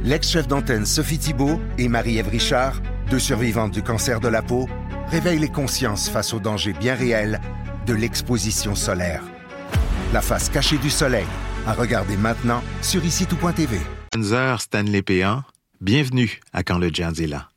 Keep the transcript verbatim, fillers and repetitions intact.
l'ex-chef d'antenne Sophie Thibault et Marie-Ève Richard, deux survivantes du cancer de la peau, réveillent les consciences face aux dangers bien réels de l'exposition solaire. La face cachée du soleil, à regarder maintenant sur ici tout point t v. onze heures, Stanley Péan. Bienvenue à Quand le jazz est là.